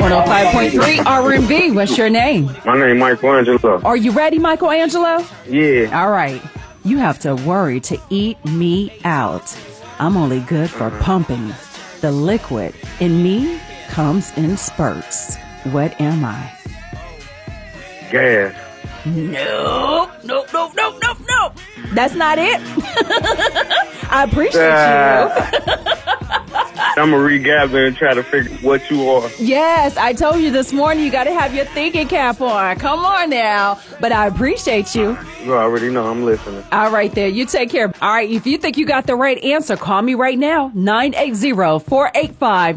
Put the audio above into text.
105.3 R&B. What's your name? My name Michelangelo. Are you ready, Michelangelo? Yeah. All right. You have to worry to eat me out. I'm only good for pumping. The liquid in me comes in spurts. What am I? Gas. No. That's not it. I appreciate you. I'm going to regather and try to figure what you are. Yes, I told you this morning you got to have your thinking cap on. Come on now. But I appreciate you. You already know I'm listening. All right there. You take care. All right. If you think you got the right answer, call me right now. 980-485